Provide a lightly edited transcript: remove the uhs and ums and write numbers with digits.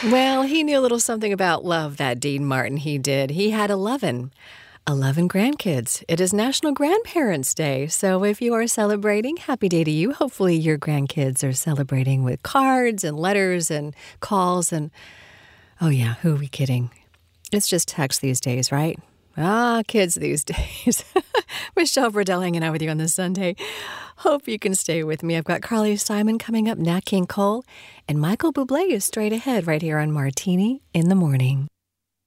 Well, he knew a little something about love, that Dean Martin. He did. He had 11 grandkids. It is National Grandparents' Day, so if you are celebrating, happy day to you. Hopefully your grandkids are celebrating with cards and letters and calls and, oh yeah, who are we kidding? It's just text these days, right? Kids these days. Michelle Burdell hanging out with you on this Sunday. Hope you can stay with me. I've got Carly Simon coming up, Nat King Cole, and Michael Bublé is straight ahead right here on Martini in the Morning.